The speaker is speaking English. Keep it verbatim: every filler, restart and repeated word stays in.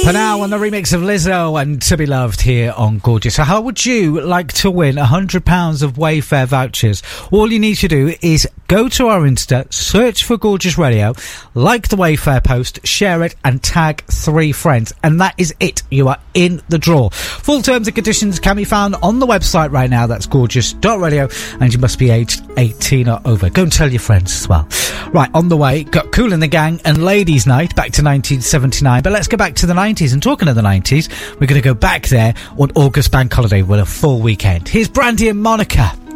Panau on the remix of Lizzo and To Be Loved here on Gorgeous. So how would you like to win one hundred pounds of Wayfair vouchers? All you need to do is go to our Insta, search for Gorgeous Radio, like the Wayfair post, share it and tag three friends. And that is it. You are in the draw. Full terms and conditions can be found on the website right now. That's gorgeous dot radio, and you must be aged eighteen or over. Go and tell your friends as well. Right, on the way, got Kool and the Gang and Ladies Night back to nineteen seventy-nine. But let's go back to the nineties. And talking of the nineties, we're going to go back there on August Bank Holiday with a full weekend. Here's Brandy and Monica.